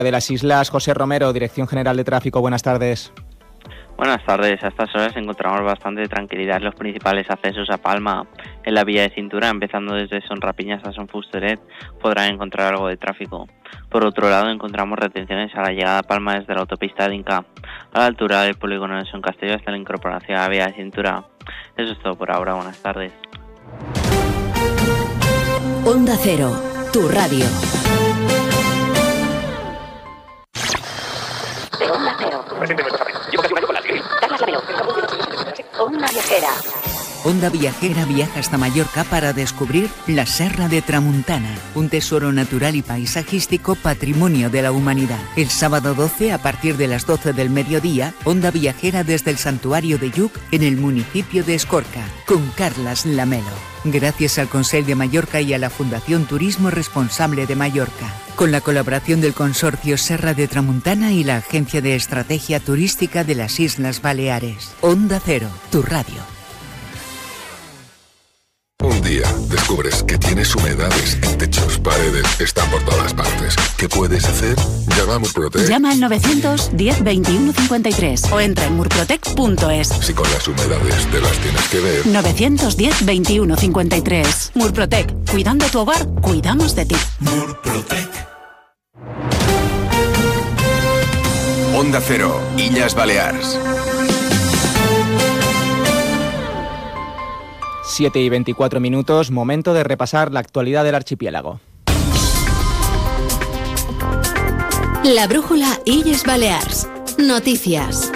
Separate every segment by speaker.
Speaker 1: de las Islas. José Romero, Dirección General de Tráfico, buenas tardes.
Speaker 2: Buenas tardes, a estas horas encontramos bastante tranquilidad en los principales accesos a Palma. En la vía de cintura, empezando desde Son Rapiña hasta Son Fusteret, podrán encontrar algo de tráfico. Por otro lado, encontramos retenciones a la llegada a Palma desde la autopista de Inca, a la altura del polígono de Son Castelló hasta la incorporación a la vía de cintura. Eso es todo por ahora, buenas tardes.
Speaker 3: Onda Cero, tu radio.
Speaker 4: De Onda Cero. Llevo casi un año con la Sigrid. Carlas Lamelo. Onda Viajera.
Speaker 3: Onda Viajera viaja hasta Mallorca para descubrir la Serra de Tramuntana, un tesoro natural y paisajístico patrimonio de la humanidad. El sábado 12, a partir de las 12 del mediodía, Onda Viajera desde el Santuario de Lluc, en el municipio de Escorca, con Carlas Lamelo. Gracias al Consell de Mallorca y a la Fundación Turismo Responsable de Mallorca, con la colaboración del Consorcio Serra de Tramuntana y la Agencia de Estrategia Turística de las Islas Baleares. Onda Cero, tu radio.
Speaker 5: Un día descubres que tienes humedades en techos, paredes, están por todas partes. ¿Qué puedes hacer? Llama a Murprotec.
Speaker 6: Llama al 910 21 53 o entra en murprotec.es.
Speaker 5: Si con las humedades te las tienes que ver.
Speaker 6: 910 21 53. Murprotec. Cuidando tu hogar, cuidamos de ti.
Speaker 7: Murprotec. Onda Cero, Illes Balears.
Speaker 1: 7:24, momento de repasar la actualidad del archipiélago.
Speaker 3: La brújula Illes Balears. Noticias.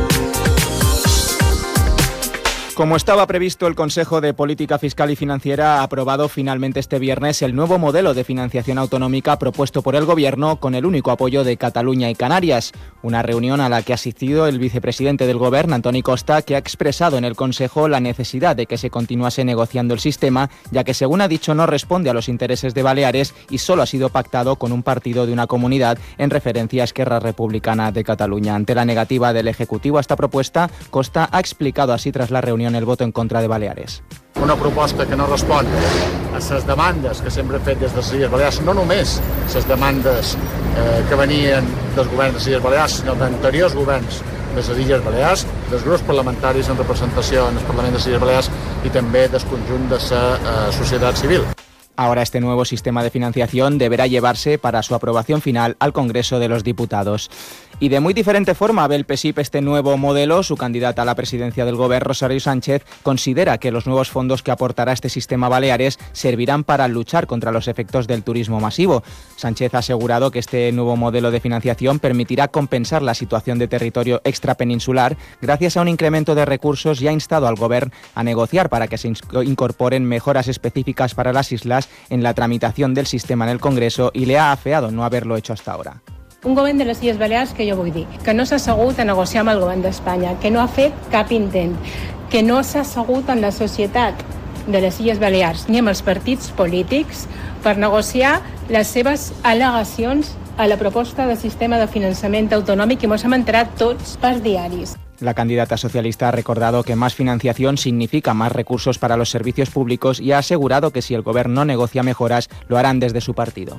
Speaker 1: Como estaba previsto, el Consejo de Política Fiscal y Financiera ha aprobado finalmente este viernes el nuevo modelo de financiación autonómica propuesto por el Gobierno con el único apoyo de Cataluña y Canarias. Una reunión a la que ha asistido el vicepresidente del Gobierno, Antoni Costa, que ha expresado en el Consejo la necesidad de que se continuase negociando el sistema, ya que, según ha dicho, no responde a los intereses de Baleares y solo ha sido pactado con un partido de una comunidad, en referencia a Esquerra Republicana de Cataluña. Ante la negativa del Ejecutivo a esta propuesta, Costa ha explicado así tras la reunión el voto en contra de Baleares.
Speaker 8: Una proposta que no respon a les demandes que sempre he fet des de les Illes Balears, no només les demandes que venien dels governs de les Illes Balears, sinó d'anteriors governs de les Illes Balears, dels grups parlamentaris en representació en el Parlament de les Illes Balears i també del conjunt de la societat civil.
Speaker 1: Ahora este nuevo sistema de financiación deberá llevarse para su aprobación final al Congreso de los Diputados. Y de muy diferente forma ve el PSIP este nuevo modelo. Su candidata a la presidencia del Gobierno, Rosario Sánchez, considera que los nuevos fondos que aportará este sistema Baleares servirán para luchar contra los efectos del turismo masivo. Sánchez ha asegurado que este nuevo modelo de financiación permitirá compensar la situación de territorio extrapeninsular gracias a un incremento de recursos y ha instado al Gobierno a negociar para que se incorporen mejoras específicas para las islas en la tramitación del sistema en el Congreso y le ha afeado no haberlo hecho hasta ahora.
Speaker 9: Un govern de les Illes Balears que jo vull dir, que no s'ha assegut a negociar amb el govern d'Espanya, que no ha fet cap intent, que no s'ha assegut amb la societat de les Illes Balears ni amb els partits polítics per negociar les seves al·legacions a la proposta de sistema de finançament autonòmic que ens hem enterat tots pels diaris.
Speaker 1: La candidata socialista ha recordado que más financiación significa más recursos para los servicios públicos y ha asegurado que si el Gobierno no negocia mejoras, lo harán desde su partido.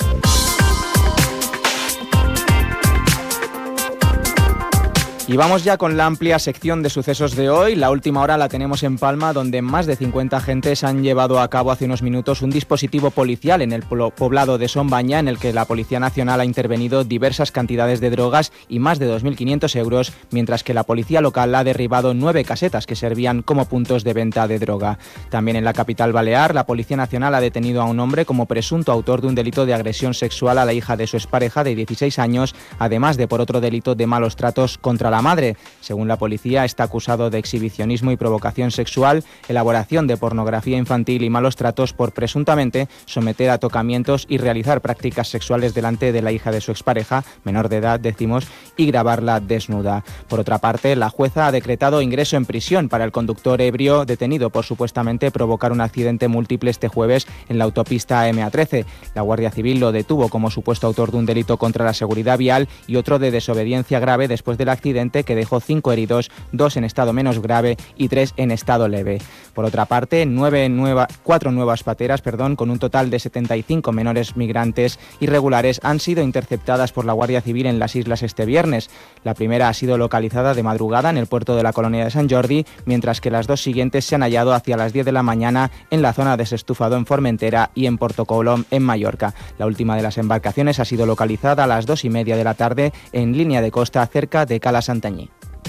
Speaker 1: Y vamos ya con la amplia sección de sucesos de hoy. La última hora la tenemos en Palma, donde más de 50 agentes han llevado a cabo hace unos minutos un dispositivo policial en el poblado de Son Baña, en el que la Policía Nacional ha intervenido diversas cantidades de drogas y más de 2.500 euros, mientras que la Policía Local ha derribado 9 casetas que servían como puntos de venta de droga. También en la capital balear, la Policía Nacional ha detenido a un hombre como presunto autor de un delito de agresión sexual a la hija de su expareja de 16 años, además de por otro delito de malos tratos contra la madre. Según la policía, está acusado de exhibicionismo y provocación sexual, elaboración de pornografía infantil y malos tratos por presuntamente someter a tocamientos y realizar prácticas sexuales delante de la hija de su expareja, menor de edad, decimos, y grabarla desnuda. Por otra parte, la jueza ha decretado ingreso en prisión para el conductor ebrio detenido por supuestamente provocar un accidente múltiple este jueves en la autopista MA13. La Guardia Civil lo detuvo como supuesto autor de un delito contra la seguridad vial y otro de desobediencia grave después del accidente accidente que dejó 5 heridos, 2 en estado menos grave y 3 en estado leve. Por otra parte, 4 nuevas pateras, con un total de 75 menores migrantes irregulares han sido interceptadas por la Guardia Civil en las islas este viernes. La primera ha sido localizada de madrugada en el puerto de la Colonia de Sant Jordi, mientras que las 2 siguientes se han hallado hacia las 10 de la mañana en la zona de Sestufado en Formentera y en Porto Colom en Mallorca. La última de las embarcaciones ha sido localizada a las 2:30 de la tarde en línea de costa cerca de Cala Santanyí.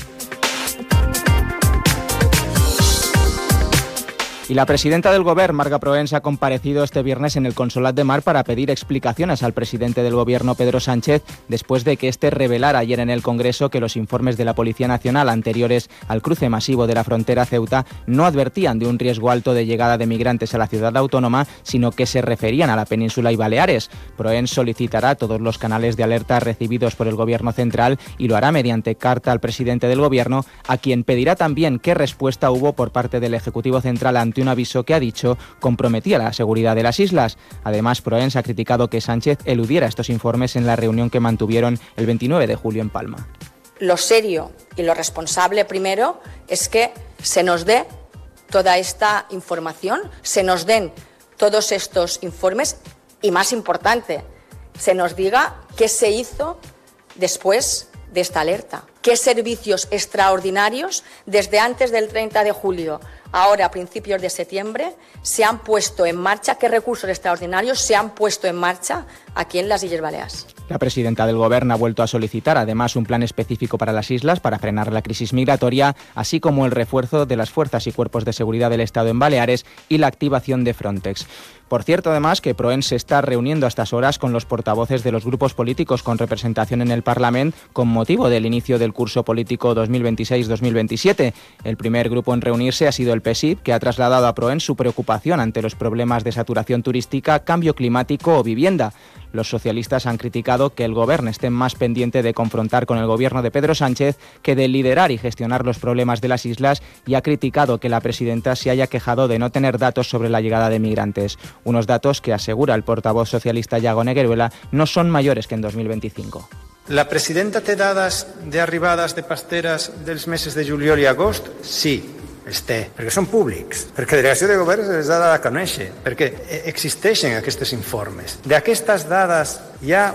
Speaker 1: Y la presidenta del Govern, Marga Proens, ha comparecido este viernes en el Consolat de Mar para pedir explicaciones al presidente del Gobierno, Pedro Sánchez, después de que este revelara ayer en el Congreso que los informes de la Policía Nacional anteriores al cruce masivo de la frontera Ceuta no advertían de un riesgo alto de llegada de migrantes a la ciudad autónoma, sino que se referían a la península y Baleares. Proens solicitará todos los canales de alerta recibidos por el Gobierno central y lo hará mediante carta al presidente del Gobierno, a quien pedirá también qué respuesta hubo por parte del Ejecutivo Central ante un aviso que ha dicho comprometía la seguridad de las islas. Además, Proens ha criticado que Sánchez eludiera estos informes en la reunión que mantuvieron el 29 de julio en Palma.
Speaker 10: Lo serio y lo responsable primero es que se nos dé toda esta información, se nos den todos estos informes y, más importante, se nos diga qué se hizo después de esta alerta, qué servicios extraordinarios desde antes del 30 de julio, ahora a principios de septiembre, se han puesto en marcha, qué recursos extraordinarios se han puesto en marcha aquí en las Illes Balears.
Speaker 1: La presidenta del Gobierno ha vuelto a solicitar además un plan específico para las islas para frenar la crisis migratoria, así como el refuerzo de las fuerzas y cuerpos de seguridad del Estado en Baleares y la activación de Frontex. Por cierto, además, que Proens se está reuniendo a estas horas con los portavoces de los grupos políticos con representación en el Parlamento con motivo del inicio del curso político 2026-2027. El primer grupo en reunirse ha sido el PSIB, que ha trasladado a Proens su preocupación ante los problemas de saturación turística, cambio climático o vivienda. Los socialistas han criticado que el Gobierno esté más pendiente de confrontar con el Gobierno de Pedro Sánchez que de liderar y gestionar los problemas de las islas, y ha criticado que la presidenta se haya quejado de no tener datos sobre la llegada de migrantes. Unos datos que, asegura el portavoz socialista Iago Negueruela, no son mayores que en 2025.
Speaker 11: La presidenta té dades d'arribades de pasteres dels mesos de juliol i agost? Sí, els té, perquè són públics, perquè la delegació de govern els ha de conèixer, perquè existeixen aquests informes. D'aquestes dades ja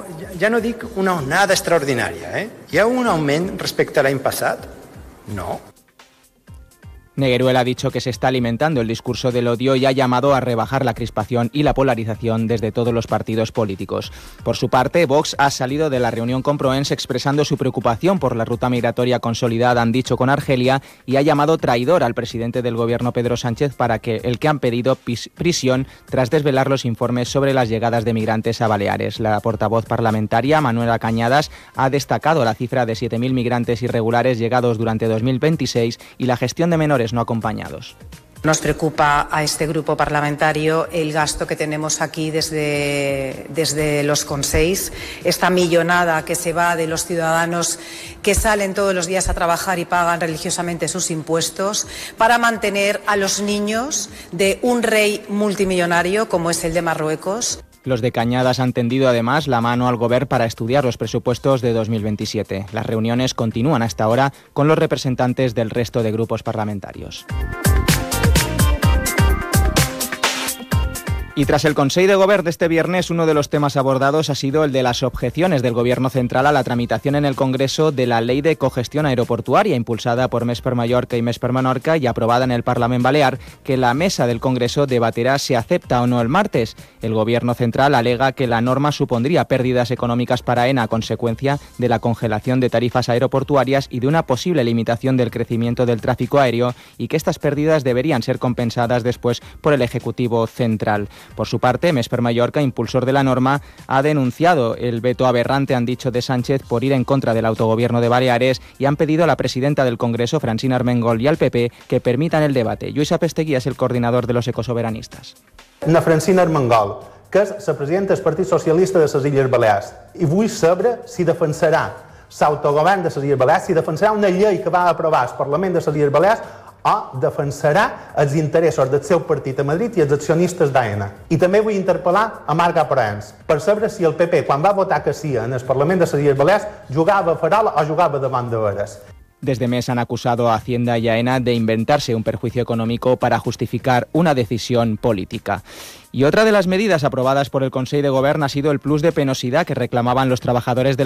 Speaker 11: no dic una onada extraordinària, hi ha un augment respecte a l'any passat? No.
Speaker 1: Negueruela ha dicho que se está alimentando el discurso del odio y ha llamado a rebajar la crispación y la polarización desde todos los partidos políticos. Por su parte, Vox ha salido de la reunión con Proens expresando su preocupación por la ruta migratoria consolidada, han dicho, con Argelia, y ha llamado traidor al presidente del Gobierno, Pedro Sánchez, para que el que han pedido prisión tras desvelar los informes sobre las llegadas de migrantes a Baleares. La portavoz parlamentaria, Manuela Cañadas, ha destacado la cifra de 7.000 migrantes irregulares llegados durante 2026 y la gestión de menores no acompañados.
Speaker 12: Nos preocupa a este grupo parlamentario el gasto que tenemos aquí desde los consells, esta millonada que se va de los ciudadanos que salen todos los días a trabajar y pagan religiosamente sus impuestos para mantener a los niños de un rey multimillonario como es el de Marruecos.
Speaker 1: Los de Cañadas han tendido además la mano al Gobierno para estudiar los presupuestos de 2027. Las reuniones continúan hasta ahora con los representantes del resto de grupos parlamentarios. Y tras el Consejo de Gobierno de este viernes, uno de los temas abordados ha sido el de las objeciones del Gobierno central a la tramitación en el Congreso de la Ley de Cogestión Aeroportuaria, impulsada por Més per Mallorca y Més per Menorca y aprobada en el Parlamento Balear, que la mesa del Congreso debatirá si acepta o no el martes. El Gobierno central alega que la norma supondría pérdidas económicas para AENA a consecuencia de la congelación de tarifas aeroportuarias y de una posible limitación del crecimiento del tráfico aéreo, y que estas pérdidas deberían ser compensadas después por el Ejecutivo central. Por su parte, Més per Mallorca, impulsor de la norma, ha denunciado el veto aberrante, han dicho, de Sánchez por ir en contra del autogobierno de Baleares, y han pedido a la presidenta del Congreso, Francina Armengol, y al PP que permitan el debate. Lluís Apestegui es el coordinador de los ecosoveranistas.
Speaker 13: Na Francina Armengol, que és la presidenta del Partit Socialista de les Illes Balears, i vull saber si defensarà l'autogovern de les Illes Balears, si defensarà una llei que va aprovar el Parlament de les Illes Balears, o defensarà els interessos del seu partit a Madrid i els accionistes d'AENA. I també vull interpel·lar a Marc Gaparens per saber si el PP, quan va votar que sí en el Parlament de les Illes Balears, jugava a farola o jugava de banderes.
Speaker 1: Desde MES han acusado a Hacienda y AENA de inventarse un perjuicio económico para justificar una decisión política. Y otra de las medidas aprobadas por el Consell de Govern ha sido el plus de penosidad que reclamaban los trabajadores de